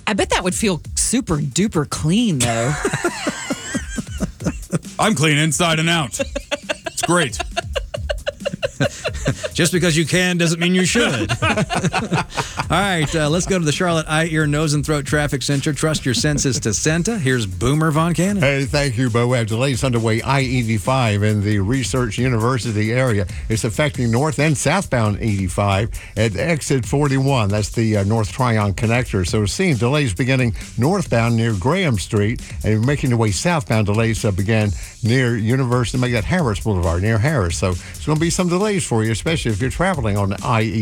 I bet that would feel super duper clean, though. I'm clean inside and out. It's great. Just because you can doesn't mean you should. All right, let's go to the Charlotte Eye, Ear, Nose, and Throat Traffic Center. Trust your senses to Santa. Here's Boomer Von Cannon. Hey, thank you, Bo. We have delays underway I-85 in the Research University area. It's affecting north and southbound 85 at exit 41. That's the North Tryon connector. So we're seeing delays beginning northbound near Graham Street and making the way southbound. Delays began near University, make that Harris Boulevard, near Harris. So it's going to be some delays for you, especially if you're traveling on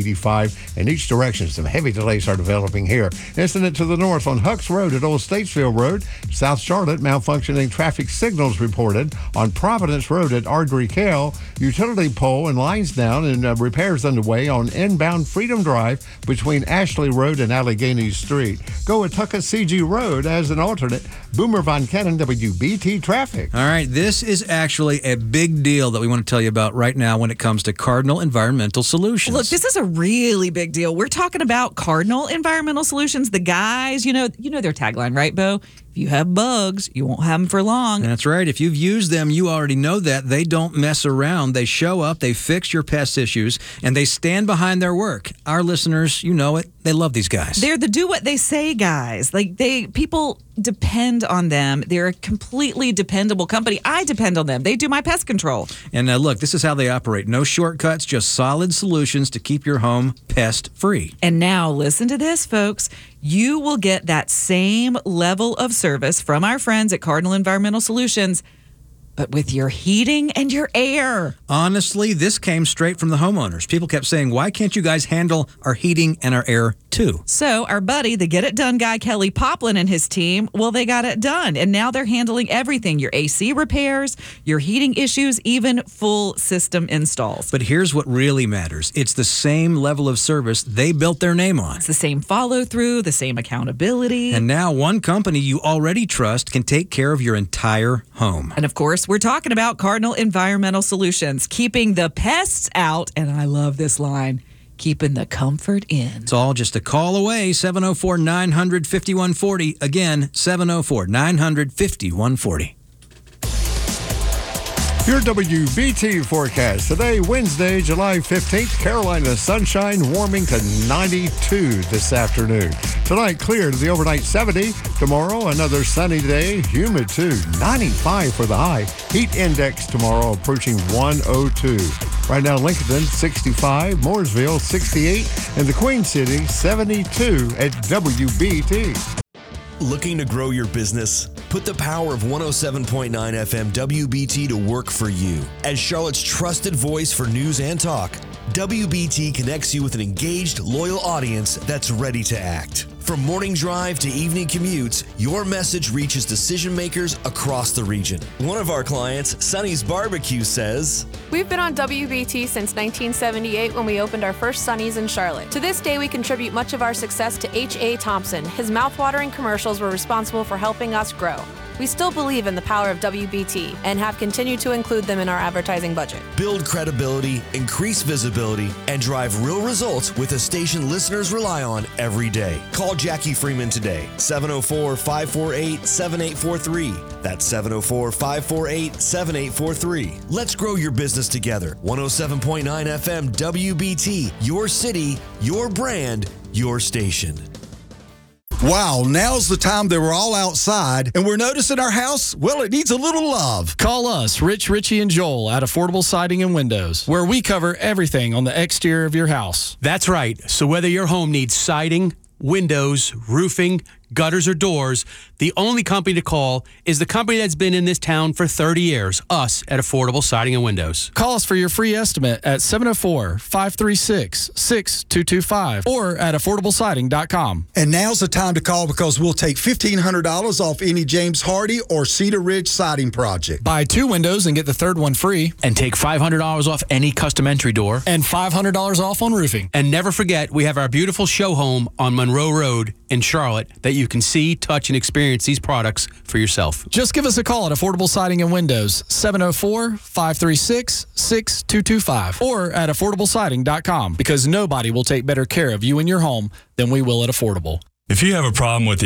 I-85 in each direction. Some heavy delays are developing here. Incident to the north on Hucks Road at Old Statesville Road. South Charlotte, malfunctioning traffic signals reported on Providence Road at Ardrey Kell. Utility pole and lines down and repairs underway on inbound Freedom Drive between Ashley Road and Allegheny Street. Go at Tuckasegee Road as an alternate. Boomer Von Cannon, WBT Traffic. All right, this is actually a big deal that we want to tell you about right now when it comes to Cardinal Environmental Solutions. Look, this is a really big deal. We're talking about Cardinal Environmental Solutions. The guys, you know their tagline, right, Bo? If you have bugs, you won't have them for long. That's right. If you've used them, you already know that. They don't mess around. They show up, they fix your pest issues, and they stand behind their work. Our listeners, you know it. They love these guys. They're the do-what-they-say guys. People depend on them. They're a completely dependable company. I depend on them. They do my pest control. And look, this is how they operate. No shortcuts, just solid solutions to keep your home pest-free. And now listen to this, folks. You will get that same level of service from our friends at Cardinal Environmental Solutions, but with your heating and your air. Honestly, this came straight from the homeowners. People kept saying, why can't you guys handle our heating and our air too? So our buddy, the Get It Done guy, Kelly Poplin, and his team, well, they got it done. And now they're handling everything, your AC repairs, your heating issues, even full system installs. But here's what really matters. It's the same level of service they built their name on. It's the same follow-through, the same accountability. And now one company you already trust can take care of your entire home. And of course, we're talking about Cardinal Environmental Solutions, keeping the pests out, and I love this line, keeping the comfort in. It's all just a call away, 704-900-5140. Again, 704-900-5140. Your WBT forecast. Today, Wednesday, July 15th, Carolina sunshine warming to 92 this afternoon. Tonight, clear to the overnight 70. Tomorrow, another sunny day, humid too, 95 for the high. Heat index tomorrow approaching 102. Right now, Lincoln, 65, Mooresville, 68, and the Queen City, 72 at WBT. Looking to grow your business? Put the power of 107.9 FM WBT to work for you. As Charlotte's trusted voice for news and talk, WBT connects you with an engaged, loyal audience that's ready to act. From morning drive to evening commutes, your message reaches decision makers across the region. One of our clients, Sonny's Barbecue, says, "We've been on WBT since 1978 when we opened our first Sonny's in Charlotte. To this day, we contribute much of our success to H.A. Thompson. His mouthwatering commercials were responsible for helping us grow. We still believe in the power of WBT and have continued to include them in our advertising budget." Build credibility, increase visibility, and drive real results with a station listeners rely on every day. Call Jackie Freeman today, 704-548-7843. That's 704-548-7843. Let's grow your business together. 107.9 FM WBT, your city, your brand, your station. Wow, now's the time that we're all outside and we're noticing our house, well, it needs a little love. Call us, Rich, Richie, and Joel at Affordable Siding and Windows, where we cover everything on the exterior of your house. That's right. So whether your home needs siding, windows, roofing, gutters, or doors, the only company to call is the company that's been in this town for 30 years, us at Affordable Siding and Windows. Call us for your free estimate at 704-536-6225 or at affordablesiding.com. And now's the time to call because we'll take $1,500 off any James Hardy or Cedar Ridge siding project. Buy 2 windows and get the third one free. And take $500 off any custom entry door. And $500 off on roofing. And never forget, we have our beautiful show home on Monroe Road in Charlotte that you can see, touch, and experience these products for yourself. Just give us a call at Affordable Siding and Windows, 704-536-6225 or at affordablesiding.com, because nobody will take better care of you and your home than we will at Affordable. If you have a problem with the